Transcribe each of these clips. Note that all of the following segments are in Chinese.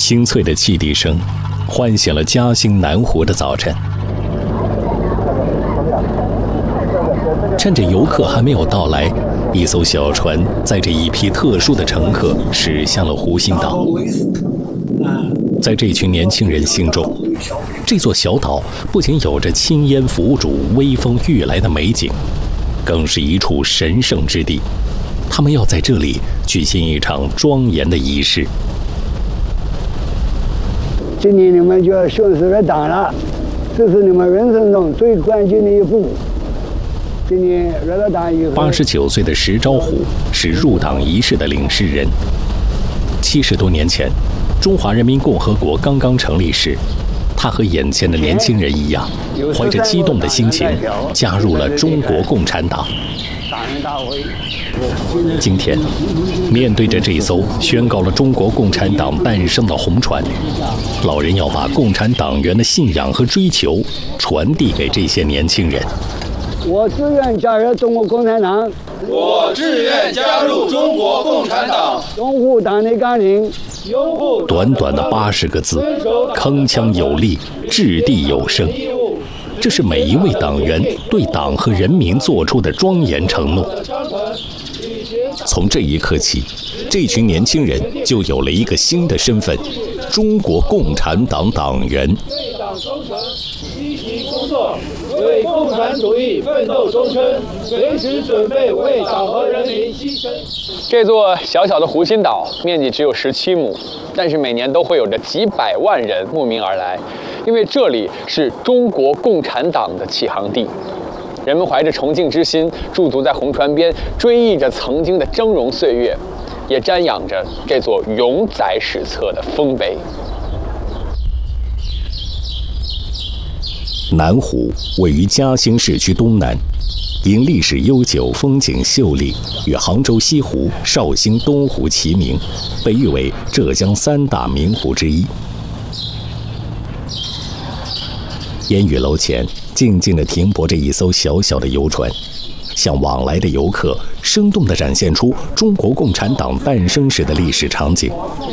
清脆的汽笛声，唤醒了嘉兴南湖的早晨。趁着游客还没有到来，一艘小船载着一批特殊的乘客驶向了湖心岛。在这群年轻人心中，这座小岛不仅有着青烟浮主、微风欲来的美景，更是一处神圣之地。他们要在这里举行一场庄严的仪式。 今年你们就要宣誓入党了，这是你们人生中最关键的一步。今年入了党以后 ，89岁的石昭虎是入党仪式的领事人。70多年前，中华人民共和国刚刚成立时，他和眼前的年轻人一样，怀着激动的心情加入了中国共产党。今天，面对着这艘宣告了中国共产党诞生的红船，老人要把共产党员的信仰和追求传递给这些年轻人。 我自愿加入中国共产党。 我志愿加入中国共产党。 拥护党的纲领。 短短的80个字，铿锵有力，掷地有声。这是每一位党员对党和人民做出的庄严承诺。从这一刻起，这群年轻人就有了一个新的身份——中国共产党党员。 为党忠诚，积极工作，为共产主义奋斗终身，随时准备为党和人民牺牲。 这座小小的湖心岛面积只有17亩，但是每年都会有着几百万人慕名而来，因为这里是中国共产党的起航地。人们怀着崇敬之心驻足在红船边，追忆着曾经的峥嵘岁月，也瞻仰着这座永载史册的丰碑。 南湖位于嘉兴市区东南，因历史悠久、风景秀丽，与杭州西湖、绍兴东湖齐名，被誉为浙江3大名湖之一。烟雨楼前静静地停泊着一艘小小的游船，向往来的游客生动地展现出中国共产党诞生时的历史场景。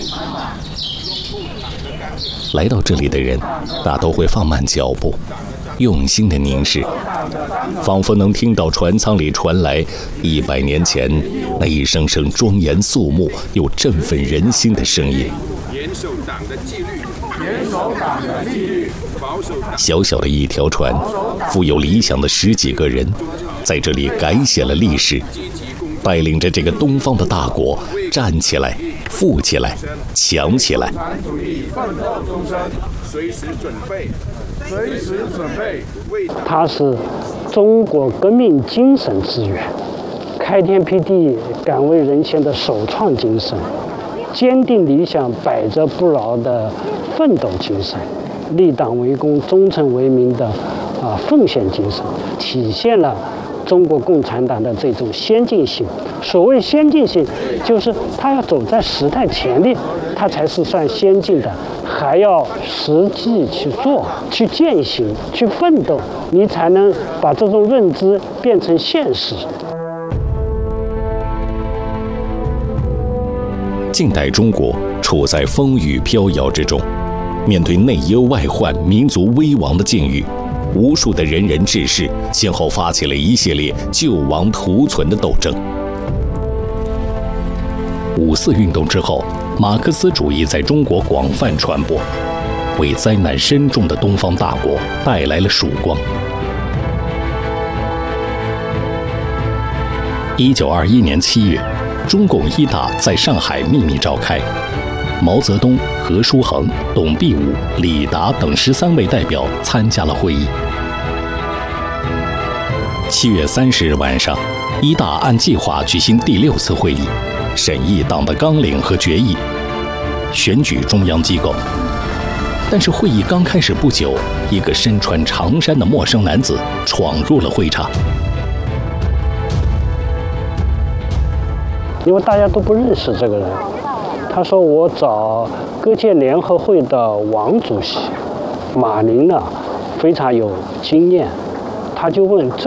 来到这里的人大都会放慢脚步，用心地凝视，仿佛能听到船舱里传来100年前那一声声庄严肃穆又振奋人心的声音。 严守党的纪律，严守党的纪律，保守党。 小小的一条船，富有理想的10几个人，在这里改写了历史，带领着这个东方的大国站起来、富起来、强起来。 随时准备，随时准备。 它是中国革命精神之源，开天辟地、敢为人先的首创精神，坚定理想、百折不挠的奋斗精神，立党为公、忠诚为民的奉献精神，体现了中国共产党的这种先进性。所谓先进性，就是它要走在时代前列，它才是算先进的，还要实际去做、去践行、去奋斗，你才能把这种认知变成现实。 近代中国处在风雨飘摇之中，面对内忧外患、民族危亡的境遇，无数的仁人志士先后发起了一系列救亡图存的斗争。5·4运动之后，马克思主义在中国广泛传播，为灾难深重的东方大国带来了曙光。1921年7月，中共1大在上海秘密召开，毛泽东、何叔衡、董必武、李达等13位代表参加了会议。7月30日晚上，1大按计划举行第6次会议，审议党的纲领和决议，选举中央机构。但是会议刚开始不久，一个身穿长衫的陌生男子闯入了会场。 因为大家都不认识这个人，他说我找各界联合会的王主席马宁呢，非常有经验，他就问这